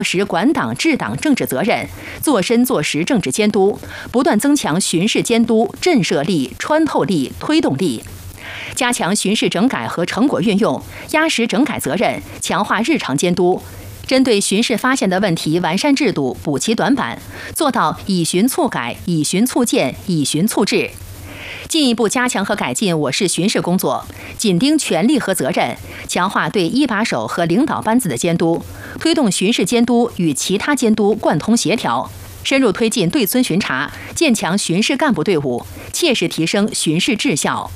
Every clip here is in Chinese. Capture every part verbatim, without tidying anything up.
实管党治党政治责任，做深做实政治监督，不断增强巡视监督震慑力、穿透力、推动力。加强巡视整改和成果运用，压实整改责任，强化日常监督。针对巡视发现的问题，完善制度，补齐短板，做到以巡促改、以巡促建、以巡促治。进一步加强和改进我市巡视工作，紧盯权力和责任，强化对一把手和领导班子的监督，推动巡视监督与其他监督贯通协调，深入推进对村巡查，建强巡视干部队伍，切实提升巡视质效。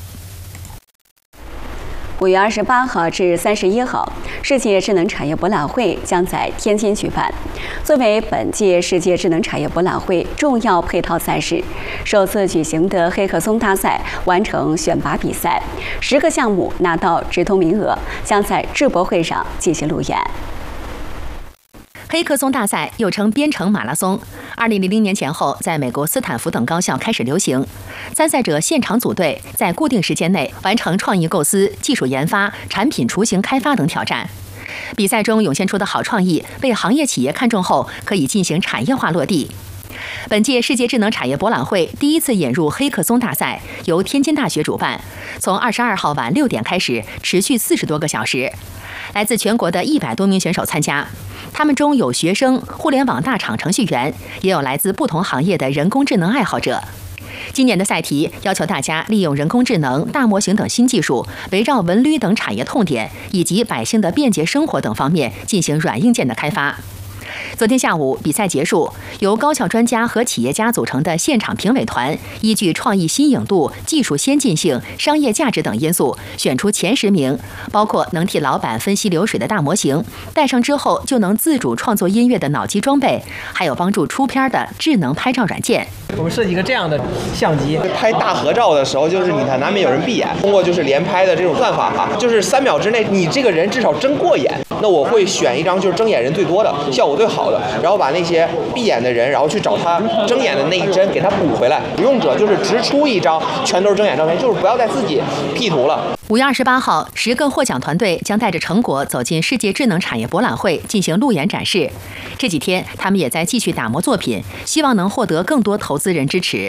五月二十八号至三十一号，世界智能产业博览会将在天津举办。作为本届世界智能产业博览会重要配套赛事，首次举行的黑客松大赛完成选拔比赛，十个项目拿到直通名额，将在智博会上进行路演。 黑客松大赛又称编程马拉松，二零零零年前后在美国斯坦福等高校开始流行。参赛者现场组队，在固定时间内完成创意构思、技术研发、产品雏形开发等挑战。比赛中涌现出的好创意被行业企业看中后，可以进行产业化落地。本届世界智能产业博览会第一次引入黑客松大赛，由天津大学主办，从二十二号晚六点开始，持续四十多个小时。来自全国的一百多名选手参加，他们中有学生、互联网大厂程序员，也有来自不同行业的人工智能爱好者。今年的赛题要求大家利用人工智能、大模型等新技术，围绕文旅等产业痛点以及百姓的便捷生活等方面进行软硬件的开发。昨天下午，比赛结束，由高校专家和企业家组成的现场评委团，依据创意新颖度、技术先进性、商业价值等因素，选出前十名，包括能替老板分析流水的大模型，戴上之后就能自主创作音乐的脑机装备，还有帮助出片的智能拍照软件。 我们设计一个这样的相机， 拍大合照的时候，就是你看难免有人闭眼，通过就是连拍的这种算法哈，就是三秒之内你这个人至少睁过眼。那我会选一张就是睁眼人最多的、效果最好的，然后把那些闭眼的人，然后去找他睁眼的那一帧给他补回来。使用者就是直出一张全都是睁眼照片，就是不要再自己 P 图了。 五月二十八号，十个获奖团队将带着成果走进世界智能产业博览会进行路演展示。这几天，他们也在继续打磨作品，希望能获得更多投资人支持。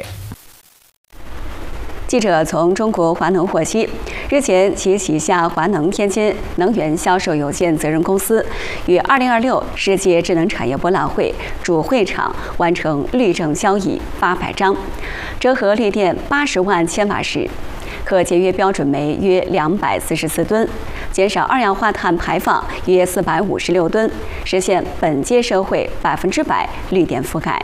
记者从中国华能获悉，日前其旗下华能天津能源销售有限责任公司于二零二六世界智能产业博览会主会场完成绿证交易八百张，折合绿电八十万千瓦时，可节约标准煤约两百四十四吨，减少二氧化碳排放约四百五十六吨，实现本届社会百分之百绿电覆盖。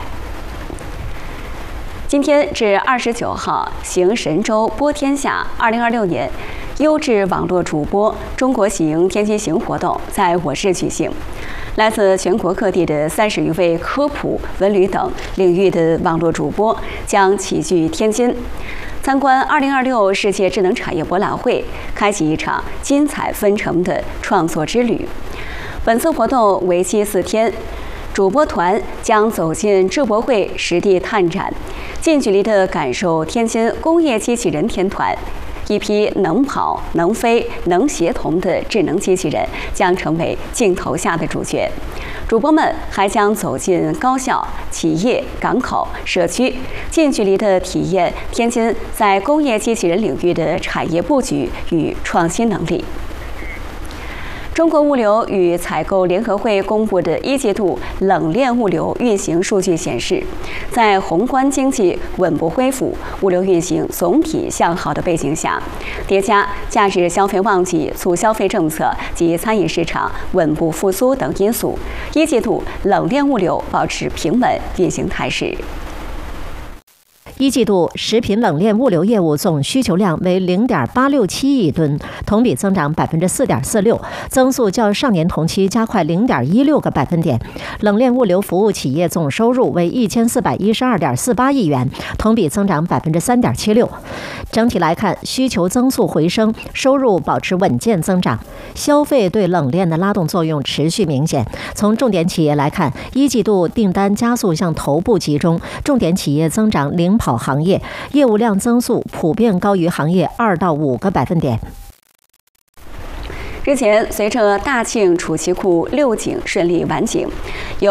今天至二十九号，行神州播天下二零二六年优质网络主播中国行天津行活动在我市举行。来自全国各地的三十余位科普、文旅等领域的网络主播将齐聚天津，参观二零二六世界智能产业博览会，开启一场精彩纷呈的创作之旅。本次活动为期四天。主播团将走进智博会实地探展，近距离地感受天津工业机器人天团。一批能跑、能飞、能协同的智能机器人将成为镜头下的主角。主播们还将走进高校、企业、港口、社区，近距离地体验天津在工业机器人领域的产业布局与创新能力。中国物流与采购联合会公布的一季度冷链物流运行数据显示，在宏观经济稳步恢复、物流运行总体向好的背景下，叠加假日消费旺季、促消费政策及餐饮市场稳步复苏等因素，一季度冷链物流保持平稳运行态势。 一季度食品冷链物流业务总需求量为零点八六七亿吨，同比增长百分之四点四六，增速较上年同期加快零点一六个百分点。冷链物流服务企业总收入为一千四百一十二点四八亿元，同比增长百分之三点七六。整体来看，需求增速回升，收入保持稳健增长，消费对冷链的拉动作用持续明显。从重点企业来看，一季度订单加速向头部集中，重点企业增长领跑行业，业务量增速普遍高于行业二到五个百分点。 日前，随着大庆储气库六井顺利完井，由